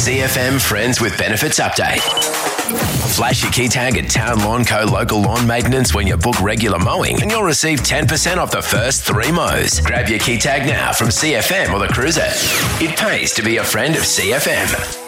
CFM Friends with Benefits Update. Flash your key tag at Town Lawn Co. Local Lawn Maintenance when you book regular mowing and you'll receive 10% off the first 3 mows. Grab your key tag now from CFM or the Cruiser. It pays to be a friend of CFM.